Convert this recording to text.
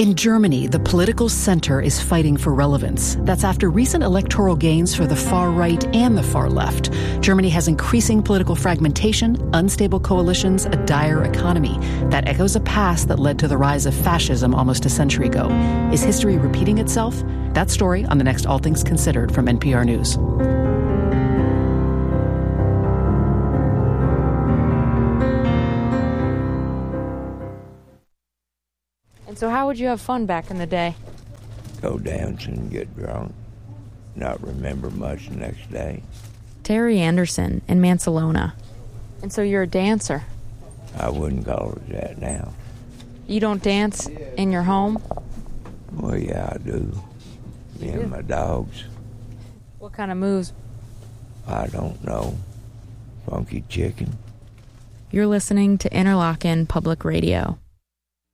In Germany, the political center is fighting for relevance. That's after recent electoral gains for the far right and the far left. Germany has increasing political fragmentation, unstable coalitions, a dire economy. That echoes a past that led to the rise of fascism almost a century ago. Is history repeating itself? That story on the next All Things Considered from NPR News. So how would you have fun back in the day? Go dancing, get drunk, not remember much the next day. Terry Anderson in Mansalona. And so you're a dancer? I wouldn't call it that now. You don't dance in your home? Well, yeah, I do. Me and my dogs. What kind of moves? I don't know. Funky chicken. You're listening to Interlochen Public Radio.